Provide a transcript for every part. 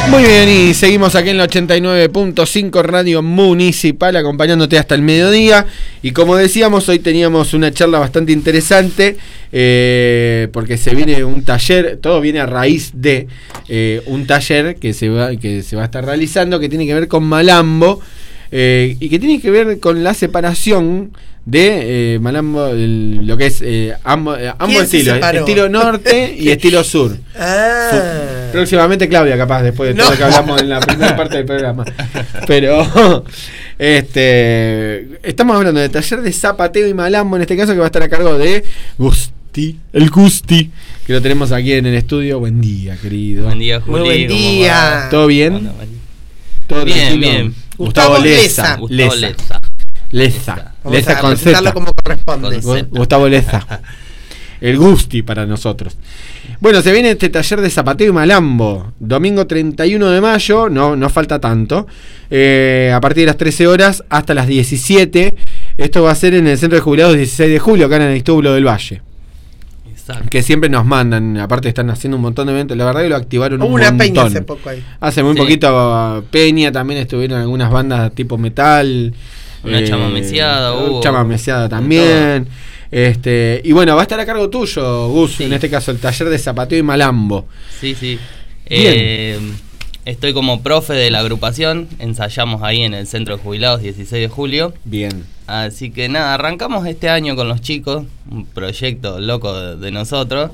Muy bien, y seguimos aquí en la 89.5 Radio Municipal, acompañándote hasta el mediodía. Y como decíamos, hoy teníamos una charla bastante interesante, porque se viene un taller, todo viene a raíz de un taller que se va a estar realizando, que tiene que ver con Malambo, y que tiene que ver con la separación de Malambo, lo que es ambos estilos, estilo norte y estilo sur. Próximamente Claudia, capaz, después de todo lo que hablamos en la primera parte del programa. Pero estamos hablando de taller de zapateo y Malambo, en este caso, que va a estar a cargo de Gusti, el Gusti, que lo tenemos aquí en el estudio. Buen día, querido. Buen día, Juli. Muy buen día. ¿Todo bien? Bueno, ¿Todo bien, tranquilo? bien. Gustavo Leza. Gustavo Leza. Vamos Leza a con presentarlo Z. como corresponde. Con Z. Gustavo Leza. El Gusti para nosotros. Bueno, se viene este taller de zapateo y Malambo. Domingo 31 de mayo, no falta tanto. A partir de las 13 horas hasta las 17. Esto va a ser en el Centro de Jubilados 16 de julio, acá en el Aristóbulo del Valle. Exacto. Que siempre nos mandan, aparte están haciendo un montón de eventos. La verdad que lo activaron un Hubo montón. una peña hace poco ahí. Hace muy Sí. poquito Peña, también estuvieron algunas bandas tipo metal. Una chamameciada hubo. Chamameciada también. Y bueno, va a estar a cargo tuyo, Gus, Sí. en este caso, el taller de zapateo y Malambo. Sí. Bien. Estoy como profe de la agrupación. Ensayamos ahí en el Centro de Jubilados 16 de julio. Bien. Así que nada, arrancamos este año con los chicos. Un proyecto loco de nosotros.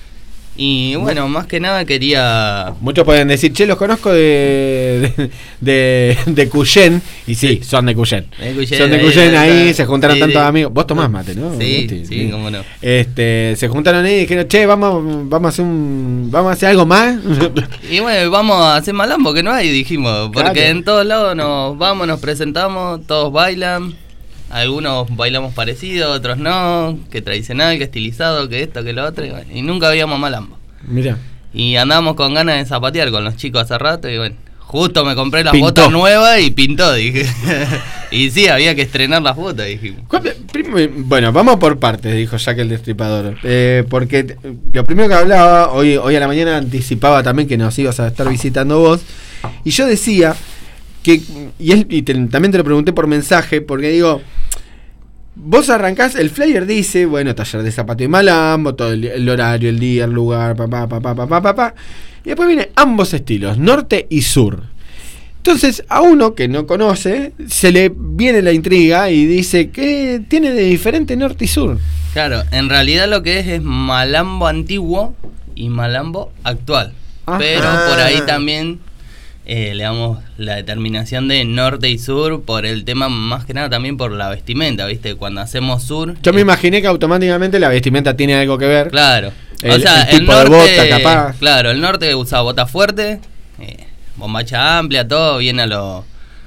Y bueno, más que nada quería... Muchos pueden decir, che, los conozco de Cuyén. Y sí, son de Cuyén. Son de Cuyén, ahí se juntaron tantos amigos. Vos tomás mate, ¿no? Sí, cómo no. Se juntaron ahí y dijeron, che, vamos a hacer algo más. Y bueno, vamos a hacer Malambo, que no hay, dijimos. Porque Claro. en todos lados nos presentamos, todos bailan. Algunos bailamos parecido, otros no. Que tradicional, que estilizado, que esto, que lo otro. Y nunca veíamos Malambo. Mirá. Y andábamos con ganas de zapatear con los chicos hace rato. Y bueno, justo me compré las Pintó. botas nuevas y pintó, dije. Y sí, había que estrenar las botas, dijimos. Bueno, vamos por partes, dijo Jack el Destripador. Porque lo primero que hablaba, hoy a la mañana anticipaba también que nos ibas a estar visitando vos. Y yo decía que, también te lo pregunté por mensaje, porque digo, vos arrancás, el flyer dice, bueno, taller de zapateo y Malambo, todo el horario, el día, el lugar, y después viene ambos estilos, norte y sur. Entonces, a uno que no conoce, se le viene la intriga y dice, ¿qué tiene de diferente norte y sur? Claro, en realidad lo que es Malambo antiguo y Malambo actual. Ajá. Pero por ahí también le damos la determinación de norte y sur por el tema, más que nada también por la vestimenta, ¿viste? Cuando hacemos sur... Yo me imaginé que automáticamente la vestimenta tiene algo que ver. Claro. El tipo de bota, capaz. Claro, el norte usa bota fuerte, bombacha amplia, todo bien a lo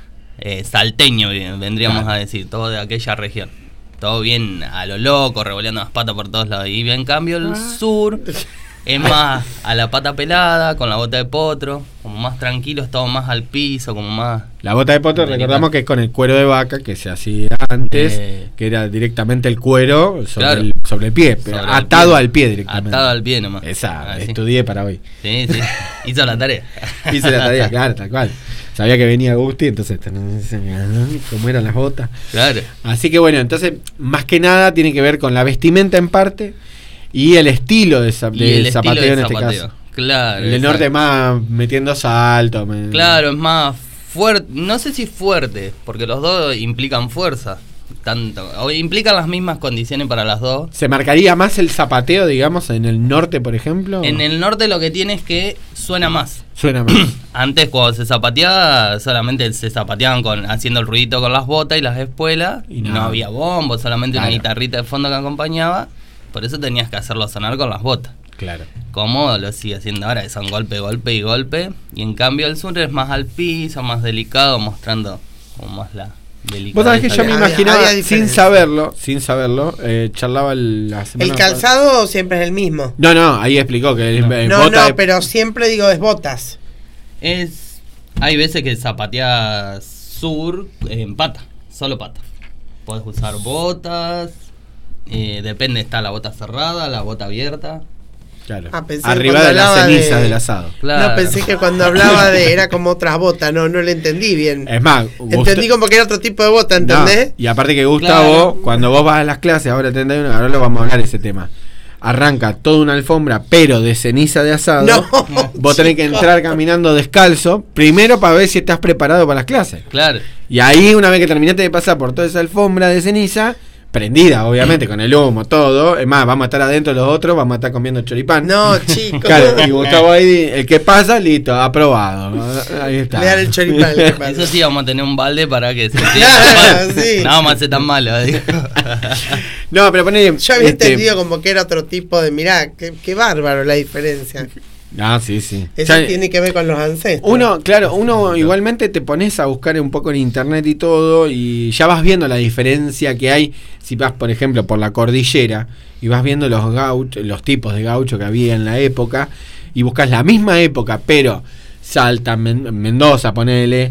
salteño, vendríamos a decir, todo de aquella región. Todo bien a lo loco, revoleando las patas por todos lados. Y en cambio el sur es más a la pata pelada, con la bota de potro, como más tranquilo, es todo más al piso, como más... La bota de potro, recordamos que es con el cuero de vaca, que se hacía antes, que era directamente el cuero sobre, Claro. sobre el pie, pero Sobre el atado pie. al pie directamente. Atado al pie nomás. Exacto, Así. estudié para hoy. Sí, hizo la tarea. Hice la tarea, claro, tal cual. Sabía que venía Gusti, entonces, cómo eran las botas. Claro. Así que bueno, entonces, más que nada tiene que ver con la vestimenta en parte y el estilo de zapateo en este caso. Claro. El del exacto. norte más metiendo salto. Claro, es más fuerte, no sé si fuerte, porque los dos implican fuerza, tanto, o implican las mismas condiciones para las dos. ¿Se marcaría más el zapateo, digamos, en el norte, por ejemplo? En el norte lo que tiene es que suena más. Suena más. Antes cuando se zapateaba, solamente se zapateaban haciendo el ruidito con las botas y las espuelas, Y no nada. había bombo, solamente Claro. una guitarrita de fondo que acompañaba, por eso tenías que hacerlo sonar con las botas. Claro. Como lo sigue haciendo ahora, que son golpe, golpe y golpe. Y en cambio el sur es más al piso, más delicado, mostrando como más la delicadeza. Vos sabés que yo me Había imaginaba, diferencia. sin saberlo, charlaba la semana El calzado siempre es el mismo. No, ahí explicó que No, pero siempre digo es botas. Hay veces que zapateas sur en pata, solo pata. Podés usar botas, depende, está la bota cerrada, la bota abierta. Claro. Pensé que Arriba cuando de las hablaba cenizas del asado. Claro. No, pensé que cuando hablaba de era como otras botas, no le entendí bien. Es más, Entendí como que era otro tipo de bota, ¿entendés? No, y aparte que Gustavo, Claro. cuando vos vas a las clases, ahora 31, ahora lo vamos a hablar de ese tema. Arranca toda una alfombra, pero de ceniza de asado. No, Vos tenés que entrar caminando descalzo, primero para ver si estás preparado para las clases. Claro. Y ahí, una vez que terminaste de pasar por toda esa alfombra de ceniza, prendida, obviamente, con el humo, todo. Es más, vamos a estar adentro los otros, vamos a estar comiendo choripán. No, chicos. Claro, y Gustavo ahí, el que pasa, listo, aprobado. Ahí está. Le dan el choripán. ¿qué pasa? Eso sí, vamos a tener un balde para que se Claro, sí. No vamos a ser tan malos. Digo. No, pero poné. Yo había entendido como que era otro tipo de. Mirá, qué bárbaro la diferencia. Ah, sí, sí. Eso Ya- tiene que ver con los ancestros. Uno igualmente te pones a buscar un poco en internet y todo, y ya vas viendo la diferencia que hay si vas, por ejemplo, por la cordillera y vas viendo los tipos de gaucho que había en la época, y buscas la misma época, pero Salta, Mendoza, ponele,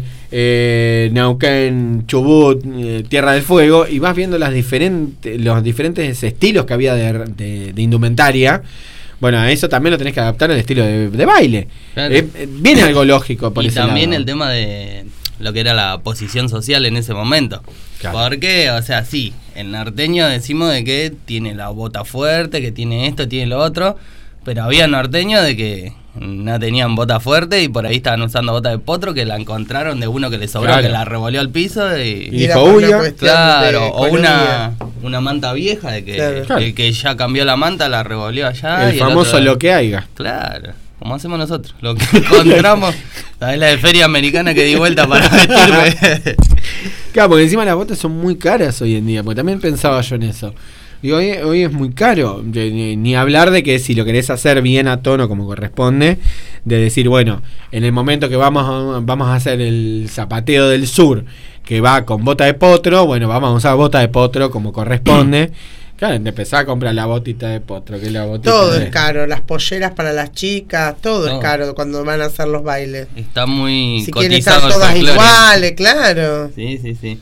Neuquén, Chubut, Tierra del Fuego, y vas viendo los diferentes estilos que había de indumentaria. Bueno, a eso también lo tenés que adaptar al estilo de baile. Claro. Viene algo lógico por Y ese también lado. el tema de lo que era la posición social en ese momento. Claro. Porque, o sea, sí, el norteño decimos de que tiene la bota fuerte, que tiene esto, tiene lo otro, pero había norteños de que no tenían bota fuerte y por ahí estaban usando bota de potro que la encontraron de uno que le sobró, Claro. que la revolvió al piso y Y era dijo, por "Uy, una ya". cuestión claro, de o economía. una manta vieja de que Claro. el que ya cambió la manta la revolvió allá. El y famoso otro- lo que haya. Claro, como hacemos nosotros. Lo que encontramos, ¿sabes? La de feria americana que di vuelta para vestirme. Claro, porque encima las botas son muy caras hoy en día, porque también pensaba yo en eso. Y hoy es muy caro, ni hablar de que si lo querés hacer bien a tono como corresponde, de decir, bueno, en el momento que vamos a hacer el zapateo del sur, que va con bota de potro, bueno, vamos a usar bota de potro como corresponde. Claro, de empezar a comprar la botita de potro, que es la botita Todo de- es caro, las polleras para las chicas, todo es caro cuando van a hacer los bailes. Está muy Si quieren estar cotizado el todas folclore. iguales, claro. Sí, sí, sí.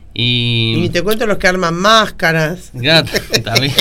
Y ni Y. te cuento los que arman máscaras. Claro, también.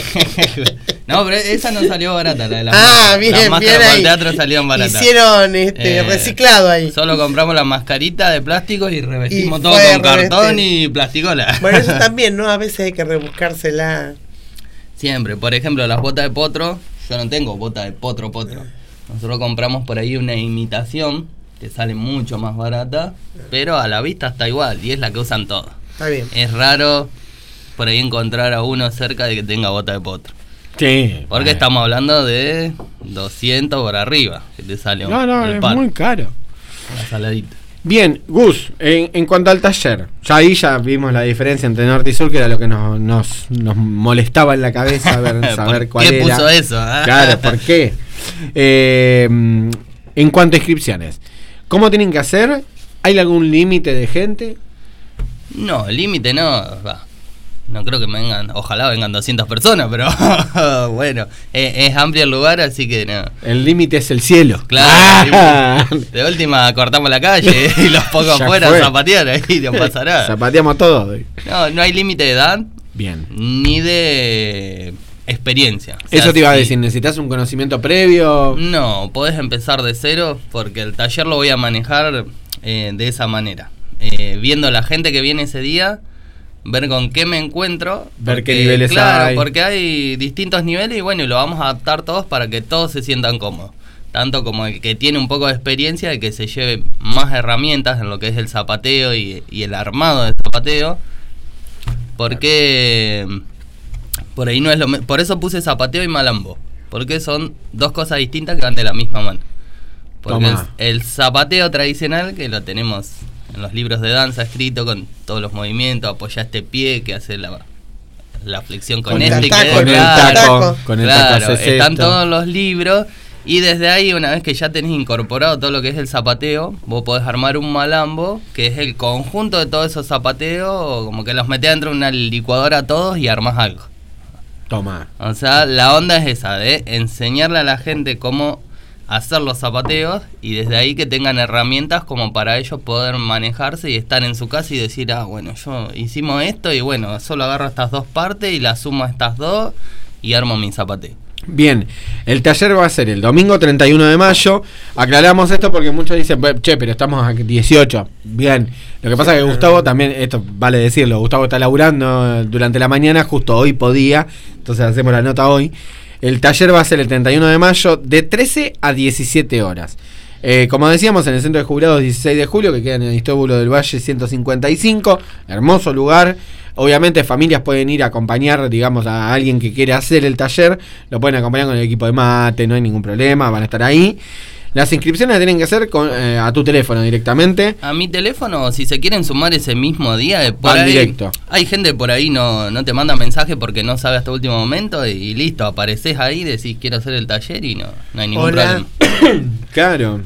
No, pero esa no salió barata, la de las Ah, máscaras. bien, Las bien máscaras para ahí. el teatro salieron baratas. Hicieron reciclado ahí. Solo compramos la mascarita de plástico y revestimos Y todo fue con cartón revestir. y plasticola. Bueno, eso también, ¿no? A veces hay que rebuscársela. Siempre, por ejemplo, las botas de potro, yo no tengo bota de potro. Nosotros compramos por ahí una imitación que sale mucho más barata, pero a la vista está igual y es la que usan todos. Está bien. Es raro por ahí encontrar a uno cerca de que tenga bota de potro. Sí. Porque estamos hablando de 200 por arriba que te sale No, el es par, muy caro. la saladita. Bien, Gus, en cuanto al taller, ya ahí ya vimos la diferencia entre norte y sur, que era lo que nos molestaba en la cabeza, saber ¿Por cuál qué era. puso eso? ah? Claro, ¿por qué? En cuanto a inscripciones, ¿cómo tienen que hacer? ¿Hay algún límite de gente? No, límite no. Va. No creo que vengan, ojalá vengan 200 personas, pero bueno, es amplio el lugar, así que no. El límite es el cielo. Claro, Ah. de última cortamos la calle y los pongo Ya afuera fue. a zapatear, ahí no pasa nada. Zapateamos todo. No hay límite de edad Bien. ni de experiencia. O sea, Eso te iba a si- decir, ¿necesitas un conocimiento previo? No, podés empezar de cero porque el taller lo voy a manejar de esa manera. Viendo la gente que viene ese día, ver con qué me encuentro. Ver qué niveles claro, hay. porque hay distintos niveles y bueno, y lo vamos a adaptar todos para que todos se sientan cómodos. Tanto como el que tiene un poco de experiencia, de que se lleve más herramientas en lo que es el zapateo y el armado del zapateo. Porque por ahí no es por eso puse zapateo y malambo. Porque son dos cosas distintas que van de la misma mano. Porque Toma. el zapateo tradicional, que lo tenemos en los libros de danza escrito con todos los movimientos, apoya este pie que hace la flexión con Con este, el que taco, es- Con el claro. taco. Con el taco Claro, haces están esto. todos los libros y desde ahí, una vez que ya tenés incorporado todo lo que es el zapateo, vos podés armar un malambo, que es el conjunto de todos esos zapateos, como que los metés dentro de una licuadora todos y armás algo. Toma. O sea, la onda es esa, de enseñarle a la gente cómo hacer los zapateos y desde ahí que tengan herramientas como para ellos poder manejarse y estar en su casa y decir, ah, bueno, yo hicimos esto y bueno, solo agarro estas dos partes y las sumo a estas dos y armo mi zapateo. Bien, el taller va a ser el domingo 31 de mayo. Aclaramos esto porque muchos dicen, che, pero estamos a 18. Bien, lo que pasa es que Gustavo también, esto vale decirlo, Gustavo está laburando durante la mañana, justo hoy podía, entonces hacemos la nota hoy. El taller va a ser el 31 de mayo de 13 a 17 horas. Como decíamos, en el Centro de Jubilados 16 de julio, que queda en el Aristóbulo del Valle 155, hermoso lugar. Obviamente familias pueden ir a acompañar, digamos, a alguien que quiere hacer el taller, lo pueden acompañar con el equipo de mate, no hay ningún problema, van a estar ahí. Las inscripciones las tienen que hacer a tu teléfono directamente. A mi teléfono, si se quieren sumar ese mismo día, por ahí, directo. Hay gente por ahí no te manda mensaje porque no sabe hasta último momento y listo, apareces ahí, decís quiero hacer el taller y no hay ningún problema. Claro.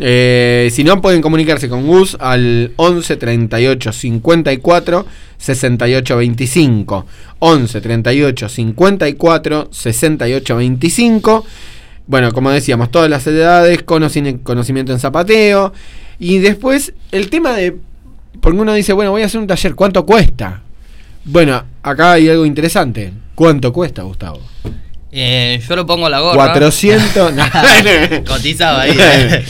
Si no, pueden comunicarse con Gus al 11 38 54 68 25. 11 38 54 68 25. Bueno, como decíamos, todas las edades, conocimiento en zapateo. Y después, el tema de... Porque uno dice, bueno, voy a hacer un taller, ¿cuánto cuesta? Bueno, acá hay algo interesante. ¿Cuánto cuesta, Gustavo? Yo lo pongo a la gorra. 400... Cotizaba ahí.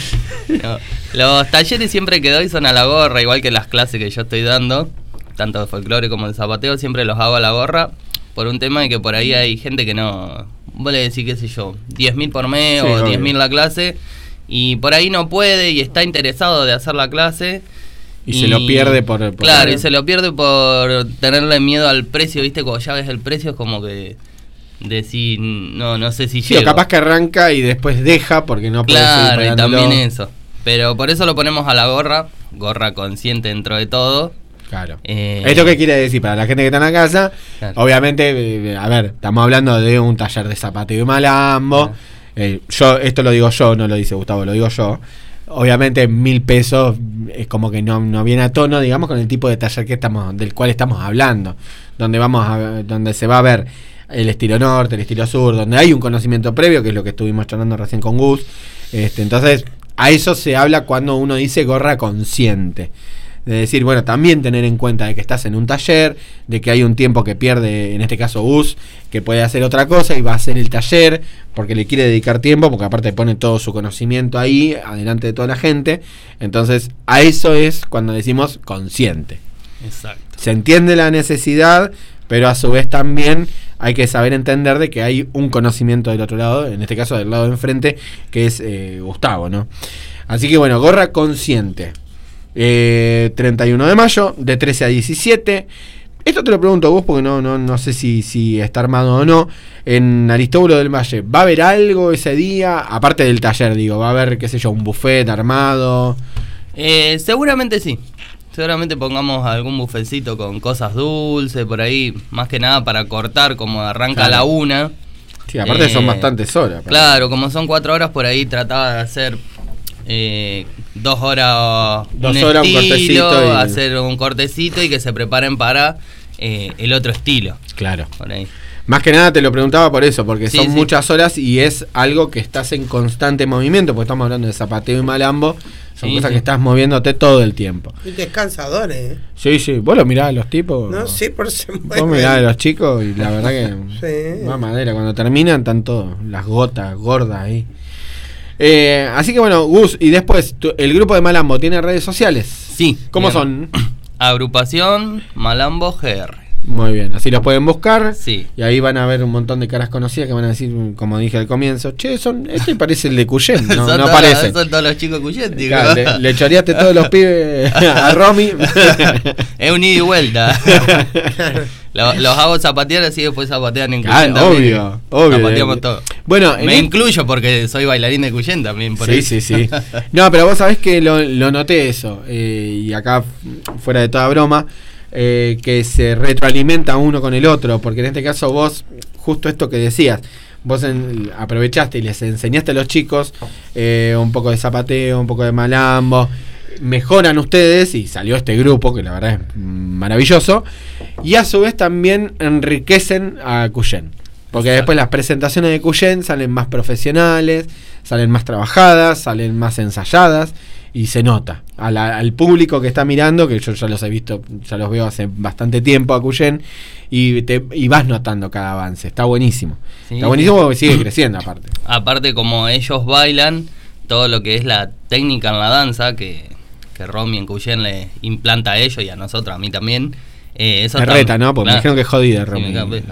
No, los talleres siempre que doy son a la gorra, igual que las clases que yo estoy dando, tanto de folclore como de zapateo, siempre los hago a la gorra, por un tema de que por ahí hay gente que no... Vos le decís, qué sé yo, 10.000 por mes o 10.000 la clase, y por ahí no puede y está interesado de hacer la clase. Y se lo pierde por claro, y se lo pierde por tenerle miedo al precio, ¿viste? Cuando ya ves el precio es como que decir, no sé si llego. Capaz que arranca y después deja porque no puede seguir pagándolo. Claro, y también eso. Pero por eso lo ponemos a la gorra consciente dentro de todo. Claro. ¿Esto qué quiere decir? Para la gente que está en la casa, claro. Obviamente, a ver, estamos hablando de un taller de zapateo y malambo. Claro. Esto lo digo yo, no lo dice Gustavo, lo digo yo. Obviamente 1.000 pesos es como que no viene a tono, digamos, con el tipo de taller del cual estamos hablando. Donde se va a ver el estilo norte, el estilo sur, donde hay un conocimiento previo, que es lo que estuvimos charlando recién con Gus. Entonces, a eso se habla cuando uno dice gorra consciente. De decir, bueno, también tener en cuenta de que estás en un taller, de que hay un tiempo que pierde, en este caso Gus, que puede hacer otra cosa y va a hacer el taller porque le quiere dedicar tiempo, porque aparte pone todo su conocimiento ahí, adelante de toda la gente. Entonces, a eso es cuando decimos consciente. Exacto. Se entiende la necesidad, pero a su vez también hay que saber entender de que hay un conocimiento del otro lado, en este caso del lado de enfrente, que es Gustavo, ¿no? Así que bueno, gorra consciente. 31 de mayo, de 13 a 17. Esto te lo pregunto a vos porque no sé si está armado o no. En Aristóbulo del Valle, ¿va a haber algo ese día? Aparte del taller, digo, ¿va a haber, qué sé yo, un buffet armado? Seguramente sí. Seguramente pongamos algún bufecito con cosas dulces por ahí, más que nada para cortar, como arranca a la 1. Sí, aparte son bastantes horas. Claro, como son 4 horas, por ahí trataba de hacer 2 horas, un cortecito, hacer un cortecito y que se preparen para el otro estilo. Claro. Por ahí. Más que nada te lo preguntaba por eso, porque Sí, son sí. muchas horas y es algo que estás en constante movimiento, porque estamos hablando de zapateo y malambo. Son Sí, cosas sí. que estás moviéndote todo el tiempo. Y que es cansador, Sí, vos lo mirás a los tipos. No, sí, por eso. Vos mirás a los chicos y la verdad que Sí. va madera. Cuando terminan están todos, las gotas gordas ahí. Así que bueno, Gus, y después, ¿el grupo de Malambo tiene redes sociales? Sí. ¿Cómo bien. son? Agrupación Malambo GR. Muy bien, así los pueden buscar. Sí. Y ahí van a ver un montón de caras conocidas que van a decir, como dije al comienzo, che, este parece el de Cuyén. No parece. Son todos los chicos cuyénticos. Claro, le choreaste todos los pibes a Romy. Es un ida y vuelta. Los hago zapatear así después zapatean en Cuyén también. Obvio. Zapateamos todo. Bueno, me incluyo porque soy bailarín de Cuyén también. Por sí. No, pero vos sabés que lo noté eso. Y acá, fuera de toda broma, que se retroalimenta uno con el otro. Porque en este caso vos, justo esto que decías, vos aprovechaste y les enseñaste a los chicos un poco de zapateo, un poco de malambo. Mejoran ustedes y salió este grupo que la verdad es maravilloso, y a su vez también enriquecen a Cuyén, porque después las presentaciones de Cuyén salen más profesionales, salen más trabajadas, salen más ensayadas y se nota. al público que está mirando, que yo ya los he visto, ya los veo hace bastante tiempo a Cuyen, y vas notando cada avance. Está buenísimo. Sí, está buenísimo porque sigue creciendo aparte. Aparte, como ellos bailan, todo lo que es la técnica en la danza, que Romy en Cuyen le implanta a ellos y a nosotros, a mí también. Eso me reta, ¿no? Porque me dijeron que es jodida, Romy.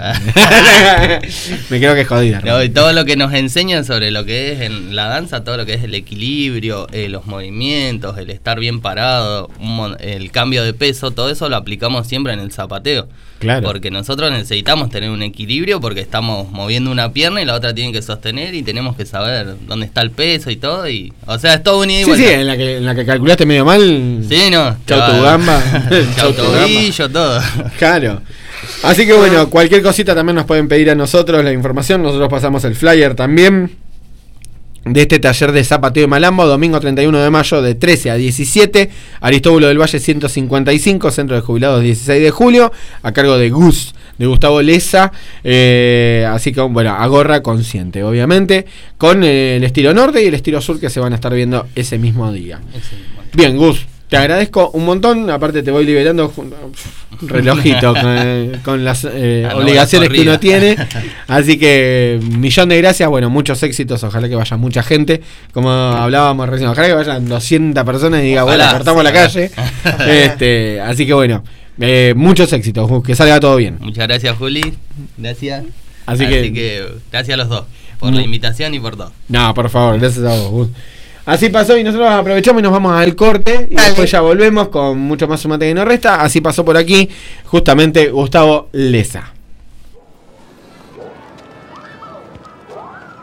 Me creo que es jodida, Romy. No, y todo lo que nos enseñan sobre lo que es en la danza, todo lo que es el equilibrio, los movimientos, el estar bien parado, el cambio de peso, todo eso lo aplicamos siempre en el zapateo. Claro. Porque nosotros necesitamos tener un equilibrio porque estamos moviendo una pierna y la otra tiene que sostener y tenemos que saber dónde está el peso y todo. O sea, es todo un ida y vuelta. Sí, en la que calculaste medio mal. Sí, no. Chau tu gamba. Chau tobillo, todo. Claro. Así que bueno, cualquier cosita también nos pueden pedir a nosotros la información. Nosotros pasamos el flyer también de este taller de zapateo y malambo, domingo 31 de mayo de 13 a 17, Aristóbulo del Valle 155, Centro de Jubilados 16 de julio, a cargo de Gustavo Leza, así que bueno, a gorra consciente, obviamente, con el estilo norte y el estilo sur que se van a estar viendo ese mismo día. Bien, Gus, te agradezco un montón, aparte te voy liberando un relojito con las obligaciones que uno tiene, así que millón de gracias, bueno, muchos éxitos, ojalá que vaya mucha gente, como hablábamos recién, ojalá que vayan 200 personas y diga, bueno, cortamos la calle, así que bueno, muchos éxitos, que salga todo bien. Muchas gracias, Juli, gracias. Así que gracias a los dos, por la invitación y por todo. No, por favor, gracias a vos, Gus. Así pasó y nosotros aprovechamos y nos vamos al corte y después ya volvemos con mucho más Sumate que no resta. Así pasó por aquí justamente Gustavo Leza.